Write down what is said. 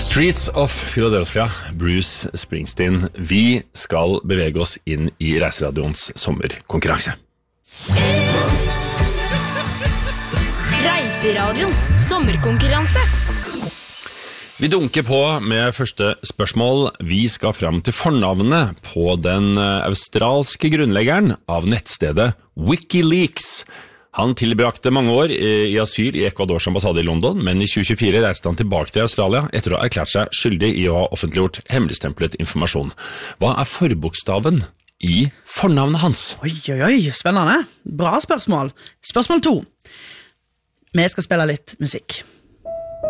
Streets of Philadelphia, Bruce Springsteen. Vi skal bevege oss inn i Reiseradions sommerkonkurranse. Reiseradions sommerkonkurranse. Vi dunker på med første spørsmål. Vi skal fram til fornavnet på den australske grunnleggeren av nettstedet Wikileaks. Han tilbrakte mange år i asyl i Ecuadors ambassade i London, men i 2024 reiste han tilbake til Australia etter å ha erklært seg skyldig i å ha offentliggjort hemmeligstemplet informasjon. Hva er forbokstaven i fornavnet hans? Oi, spennende. Bra spørsmål. Spørsmål 2. Vi skal spille litt musikk.